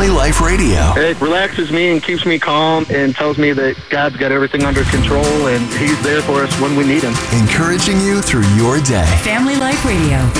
Family Life Radio. It relaxes me and keeps me calm and tells me that God's got everything under control and He's there for us when we need Him. Encouraging you through your day. Family Life Radio.